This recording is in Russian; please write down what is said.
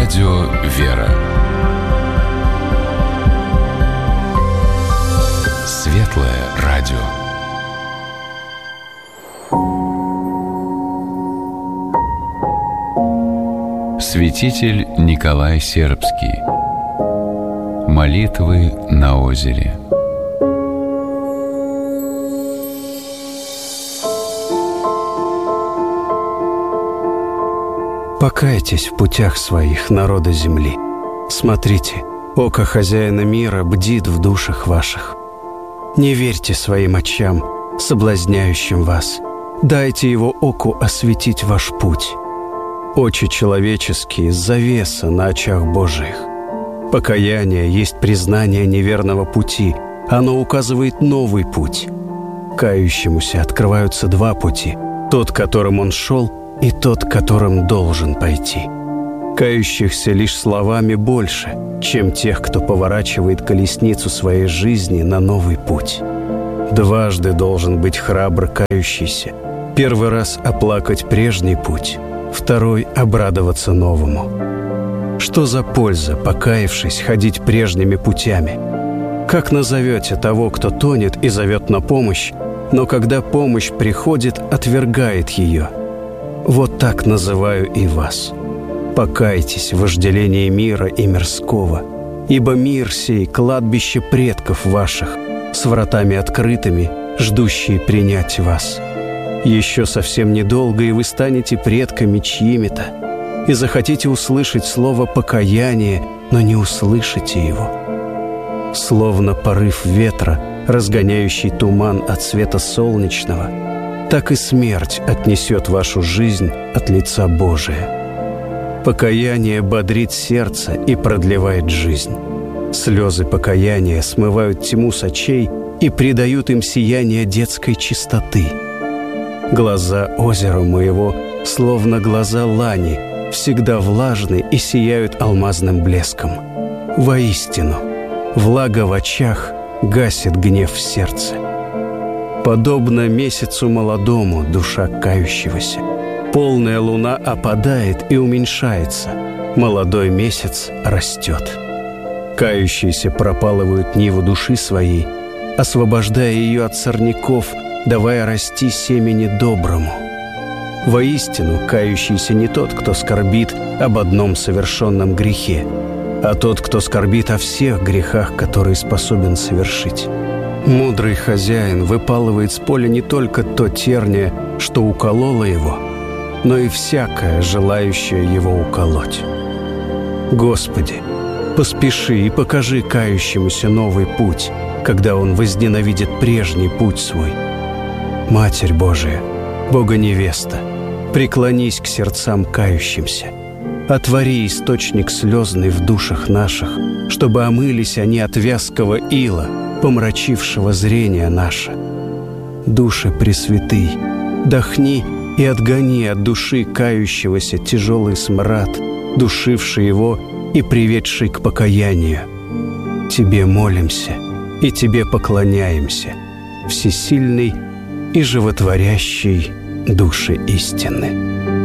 Радио «Вера». Светлое радио. Святитель Николай Сербский. Молитвы на озере. Покайтесь в путях своих, народа земли. Смотрите, око хозяина мира бдит в душах ваших. Не верьте своим очам, соблазняющим вас. Дайте его оку осветить ваш путь. Очи человеческие — завеса на очах Божиих. Покаяние есть признание неверного пути. Оно указывает новый путь. Кающемуся открываются два пути: тот, которым он шел, и тот, которым должен пойти. Кающихся лишь словами больше, чем тех, кто поворачивает колесницу своей жизни на новый путь. Дважды должен быть храбр кающийся. Первый раз оплакать прежний путь, второй — обрадоваться новому. Что за польза, покаявшись, ходить прежними путями? Как назовете того, кто тонет и зовет на помощь, но когда помощь приходит, отвергает ее? Вот так называю и вас. Покайтесь в вожделении мира и мирского, ибо мир сей — кладбище предков ваших, с вратами открытыми, ждущие принять вас. Еще совсем недолго, и вы станете предками чьими-то, и захотите услышать слово «покаяние», но не услышите его. Словно порыв ветра, разгоняющий туман от света солнечного, так и смерть отнесет вашу жизнь от лица Божия. Покаяние бодрит сердце и продлевает жизнь. Слезы покаяния смывают тьму с очей и придают им сияние детской чистоты. Глаза озера моего, словно глаза лани, всегда влажны и сияют алмазным блеском. Воистину, влага в очах гасит гнев в сердце. Подобно месяцу молодому душа кающегося. Полная луна опадает и уменьшается, молодой месяц растет. Кающиеся пропалывают ниву души своей, освобождая ее от сорняков, давая расти семени доброму. Воистину, кающийся не тот, кто скорбит об одном совершенном грехе, а тот, кто скорбит о всех грехах, которые способен совершить. Мудрый хозяин выпалывает с поля не только то терния, что укололо его, но и всякое, желающее его уколоть. Господи, поспеши и покажи кающемуся новый путь, когда он возненавидит прежний путь свой. Матерь Божия, Бога-невеста, преклонись к сердцам кающимся. Отвори источник слезный в душах наших, чтобы омылись они от вязкого ила, помрачившего зрение наше. Душе пресвятый, дохни и отгони от души кающегося тяжелый смрад, душивший его и приведший к покаянию. Тебе молимся и Тебе поклоняемся, всесильный и животворящий души истины.